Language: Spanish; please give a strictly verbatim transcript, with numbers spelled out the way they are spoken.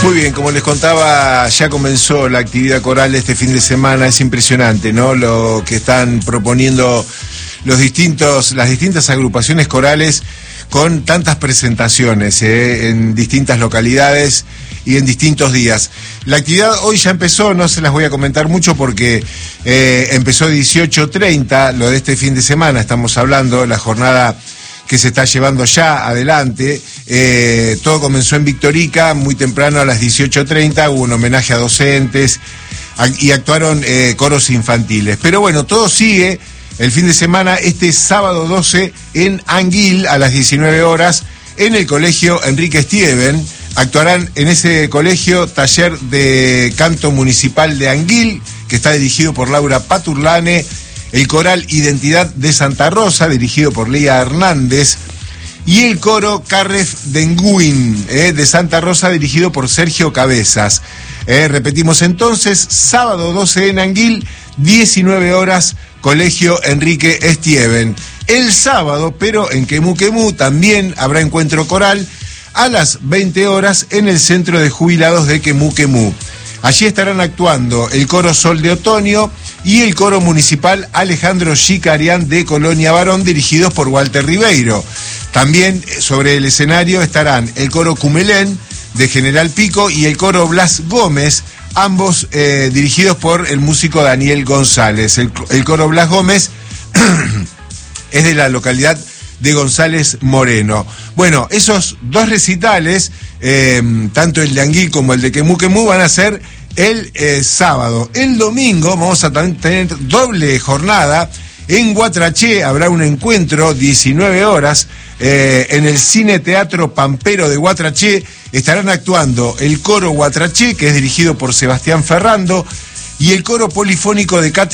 Muy bien, como les contaba, ya comenzó la actividad coral este fin de semana. Es impresionante, ¿no? Lo que están proponiendo los distintos, las distintas agrupaciones corales con tantas presentaciones ¿eh? en distintas localidades y en distintos días. La actividad hoy ya empezó, no se las voy a comentar mucho porque eh, empezó dieciocho treinta, lo de este fin de semana, estamos hablando, la jornada que se está llevando ya adelante. Eh, todo comenzó en Victorica, muy temprano a las dieciocho treinta, hubo un homenaje a docentes a, y actuaron eh, coros infantiles. Pero bueno, todo sigue el fin de semana, este sábado doce en Anguil a las diecinueve horas, en el colegio Enrique Stieven. Actuarán en ese colegio taller de canto municipal de Anguil, que está dirigido por Laura Paturlane, el coral Identidad de Santa Rosa, dirigido por Lía Hernández, y el coro Carref Denguin, eh, de Santa Rosa, dirigido por Sergio Cabezas. Eh, repetimos entonces, sábado doce en Anguil, diecinueve horas, colegio Enrique Stieven. El sábado, pero en Quemú Quemú, también habrá encuentro coral a las veinte horas en el Centro de Jubilados de Quemú Quemú. Allí estarán actuando el coro Sol de Otoño y el coro municipal Alejandro Chicarián de Colonia Barón, dirigidos por Walter Ribeiro. También sobre el escenario estarán el coro Cumelén de General Pico y el coro Blas Gómez, ambos eh, dirigidos por el músico Daniel González. El, el coro Blas Gómez es de la localidad de González Moreno. Bueno, esos dos recitales, eh, tanto el de Anguil como el de Quemú Quemú, van a ser el eh, sábado. El domingo vamos a tener doble jornada. En Guatraché habrá un encuentro, diecinueve horas, eh, en el Cine Teatro Pampero de Guatraché. Estarán actuando el coro Guatraché, que es dirigido por Sebastián Ferrando, y el coro polifónico de Cate